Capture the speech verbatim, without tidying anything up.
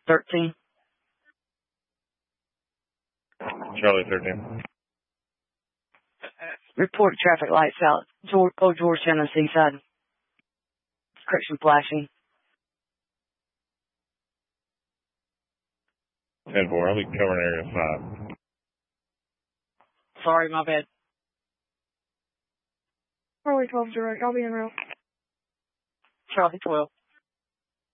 thirteen. Charlie thirteen. Report traffic lights out. George, oh, Georgetown and Seaside. Correction flashing. ten four, I'll be covering area five. Sorry, my bad. Charlie twelve direct, I'll be in route. Charlie twelve.